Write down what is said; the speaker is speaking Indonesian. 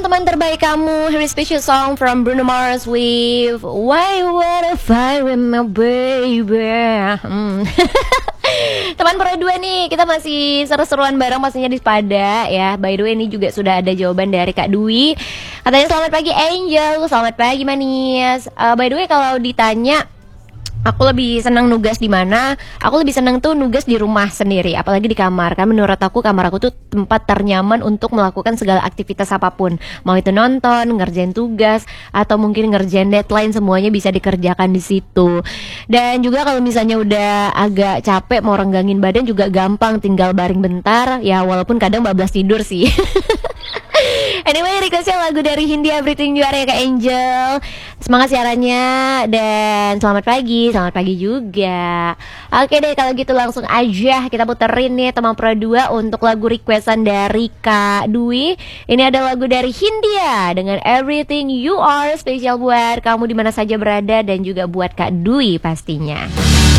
teman terbaik kamu. Here is special song from Bruno Mars with Why Would I Fight With My Baby. Teman Pro 2 nih, kita masih seru-seruan bareng pastinya di Spada ya. By the way ini juga sudah ada jawaban dari Kak Dwi. Katanya selamat pagi Angel, selamat pagi manis. By the way kalau ditanya aku lebih senang nugas di mana? Aku lebih senang tuh nugas di rumah sendiri, apalagi di kamar. Kan menurut aku kamar aku tuh tempat ternyaman untuk melakukan segala aktivitas apapun. Mau itu nonton, ngerjain tugas, atau mungkin ngerjain deadline, semuanya bisa dikerjakan di situ. Dan juga kalau misalnya udah agak capek mau renggangin badan juga gampang, tinggal baring bentar. Ya walaupun kadang bablas tidur sih. Anyway, requestnya lagu dari Hindi Everything You Are ya Kak Angel. Semangat siarannya dan selamat pagi juga. Oke deh kalau gitu langsung aja kita puterin nih teman Pro 2 untuk lagu requestan dari Kak Dwi. Ini ada lagu dari Hindia dengan Everything You Are, spesial buat kamu di mana saja berada dan juga buat Kak Dwi pastinya.